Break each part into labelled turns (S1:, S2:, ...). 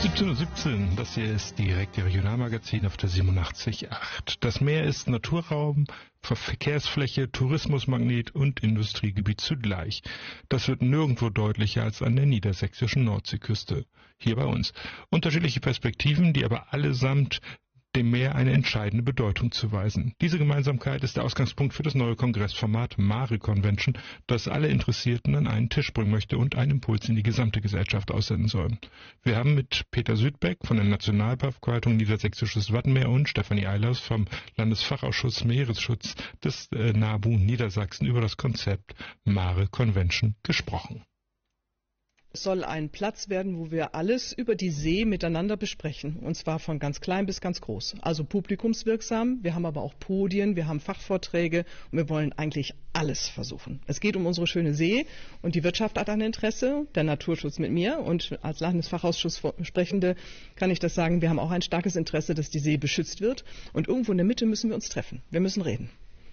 S1: 17:17 Uhr, das hier ist direkt Ihr Regionalmagazin auf der 87.8. Das Meer ist Naturraum, Verkehrsfläche, Tourismusmagnet und Industriegebiet zugleich. Das wird nirgendwo deutlicher als an der niedersächsischen Nordseeküste. Hier bei uns. Unterschiedliche Perspektiven, die aber allesamt dem Meer eine entscheidende Bedeutung zuweisen. Diese Gemeinsamkeit ist der Ausgangspunkt für das neue Kongressformat Mare Convention, das alle Interessierten an einen Tisch bringen möchte und einen Impuls in die gesamte Gesellschaft aussenden soll. Wir haben mit Peter Südbeck von der Nationalparkverwaltung Niedersächsisches Wattenmeer und Stefanie Eilers vom Landesfachausschuss Meeresschutz des NABU Niedersachsen über das Konzept Mare Convention gesprochen.
S2: Es soll ein Platz werden, wo wir alles über die See miteinander besprechen. Und zwar von ganz klein bis ganz groß. Also publikumswirksam. Wir haben aber auch Podien, wir haben Fachvorträge und wir wollen eigentlich alles versuchen. Es geht um unsere schöne See und die Wirtschaft hat ein Interesse, der Naturschutz mit mir. Und als Landesfachausschuss-Sprechende kann ich das sagen, wir haben auch ein starkes Interesse, dass die See beschützt wird. Und irgendwo in der Mitte müssen wir uns treffen. Wir müssen reden.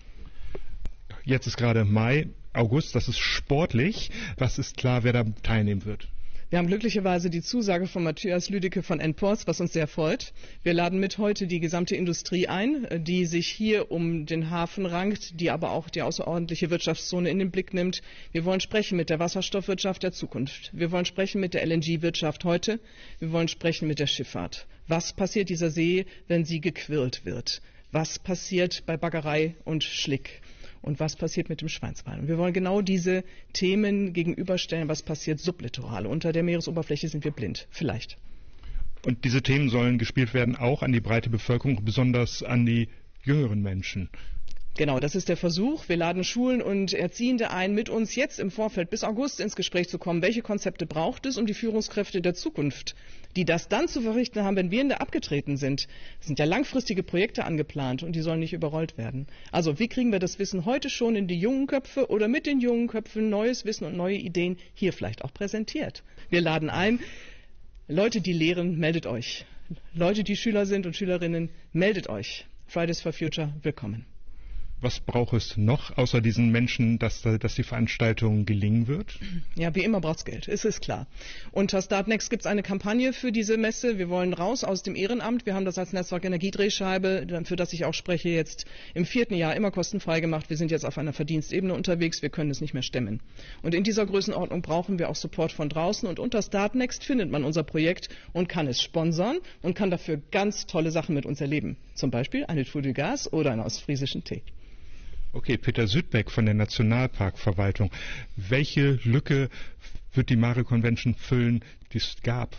S1: Jetzt ist gerade Mai, August, das ist sportlich. Was ist klar, wer da teilnehmen wird?
S2: Wir haben glücklicherweise die Zusage von Matthias Lüdecke von N-Ports, was uns sehr freut. Wir laden mit heute die gesamte Industrie ein, die sich hier um den Hafen rankt, die aber auch die außerordentliche Wirtschaftszone in den Blick nimmt. Wir wollen sprechen mit der Wasserstoffwirtschaft der Zukunft. Wir wollen sprechen mit der LNG-Wirtschaft heute. Wir wollen sprechen mit der Schifffahrt. Was passiert dieser See, wenn sie gequirlt wird? Was passiert bei Baggerei und Schlick? Und was passiert mit dem Schweinswal? Und wir wollen genau diese Themen gegenüberstellen. Was passiert sublittoral? Unter der Meeresoberfläche sind wir blind. Vielleicht.
S1: Und diese Themen sollen gespielt werden auch an die breite Bevölkerung, besonders an die jüngeren Menschen.
S2: Genau, das ist der Versuch. Wir laden Schulen und Erziehende ein, mit uns jetzt im Vorfeld bis August ins Gespräch zu kommen. Welche Konzepte braucht es, um die Führungskräfte der Zukunft, die das dann zu verrichten haben, wenn wir in der abgetreten sind? Es sind ja langfristige Projekte angeplant und die sollen nicht überrollt werden. Also wie kriegen wir das Wissen heute schon in die jungen Köpfe oder mit den jungen Köpfen neues Wissen und neue Ideen hier vielleicht auch präsentiert? Wir laden ein, Leute, die lehren, meldet euch. Leute, die Schüler sind und Schülerinnen, meldet euch. Fridays for Future, willkommen.
S1: Was braucht es noch, außer diesen Menschen, dass die Veranstaltung gelingen wird?
S2: Ja, wie immer braucht es Geld, ist klar. Unter Startnext gibt es eine Kampagne für diese Messe. Wir wollen raus aus dem Ehrenamt. Wir haben das als Netzwerk Energiedrehscheibe, für das ich auch spreche, jetzt im 4. Jahr immer kostenfrei gemacht. Wir sind jetzt auf einer Verdienstebene unterwegs. Wir können es nicht mehr stemmen. Und in dieser Größenordnung brauchen wir auch Support von draußen. Und unter Startnext findet man unser Projekt und kann es sponsern und kann dafür ganz tolle Sachen mit uns erleben. Zum Beispiel eine Tour du Gas oder einen ostfriesischen Tee.
S1: Okay, Peter Südbeck von der Nationalparkverwaltung. Welche Lücke wird die Mare Convention füllen, die es gab?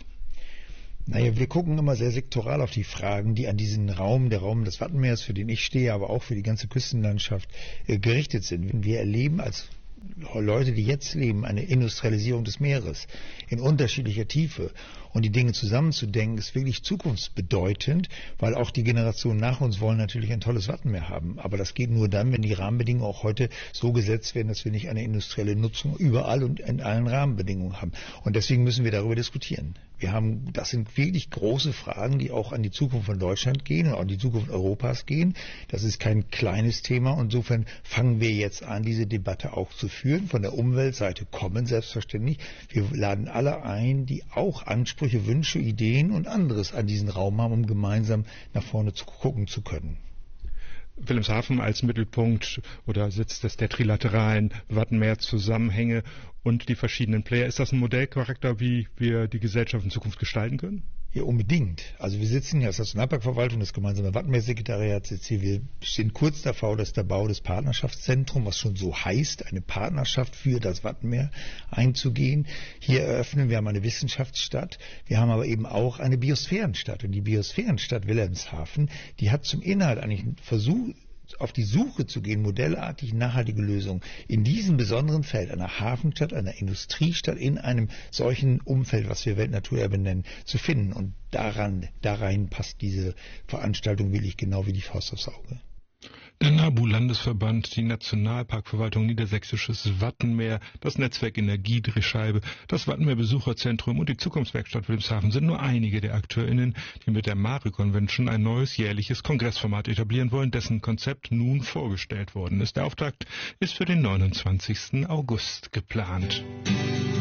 S3: Naja, wir gucken immer sehr sektoral auf die Fragen, die an diesen Raum, der Raum des Wattenmeers, für den ich stehe, aber auch für die ganze Küstenlandschaft gerichtet sind. Wir erleben als Leute, die jetzt leben, eine Industrialisierung des Meeres in unterschiedlicher Tiefe. Und die Dinge zusammenzudenken, ist wirklich zukunftsbedeutend, weil auch die Generationen nach uns wollen natürlich ein tolles Wattenmeer haben. Aber das geht nur dann, wenn die Rahmenbedingungen auch heute so gesetzt werden, dass wir nicht eine industrielle Nutzung überall und in allen Rahmenbedingungen haben. Und deswegen müssen wir darüber diskutieren. Das sind wirklich große Fragen, die auch an die Zukunft von Deutschland gehen und auch an die Zukunft Europas gehen. Das ist kein kleines Thema. Insofern fangen wir jetzt an, diese Debatte auch zu führen. Von der Umweltseite kommen selbstverständlich. Wir laden alle ein, die auch Ansprüche, Wünsche, Ideen und anderes an diesen Raum haben, um gemeinsam nach vorne zu gucken zu können.
S1: Wilhelmshaven als Mittelpunkt oder Sitz der trilateralen Wattenmeer-Zusammenhänge und die verschiedenen Player. Ist das ein Modellcharakter, wie wir die Gesellschaft in Zukunft gestalten können?
S3: Ja, unbedingt. Also wir sitzen hier als Nationalparkverwaltung, das gemeinsame Wattenmeersekretariat sitzt hier. Wir stehen kurz davor, dass der Bau des Partnerschaftszentrums, was schon so heißt, eine Partnerschaft für das Wattenmeer einzugehen. Hier eröffnen wir eine Wissenschaftsstadt. Wir haben aber eben auch eine Biosphärenstadt. Und die Biosphärenstadt Wilhelmshaven, die hat zum Inhalt eigentlich einen Versuch, auf die Suche zu gehen, modellartig nachhaltige Lösungen in diesem besonderen Feld, einer Hafenstadt, einer Industriestadt, in einem solchen Umfeld, was wir Weltnaturerbe nennen, zu finden. Und darein passt diese Veranstaltung wirklich genau wie die Faust aufs Auge.
S1: Der NABU-Landesverband, die Nationalparkverwaltung Niedersächsisches Wattenmeer, das Netzwerk Energiedrehscheibe, das Wattenmeer-Besucherzentrum und die Zukunftswerkstatt Wilhelmshaven sind nur einige der AkteurInnen, die mit der Mare Convention ein neues jährliches Kongressformat etablieren wollen, dessen Konzept nun vorgestellt worden ist. Der Auftakt ist für den 29. August geplant.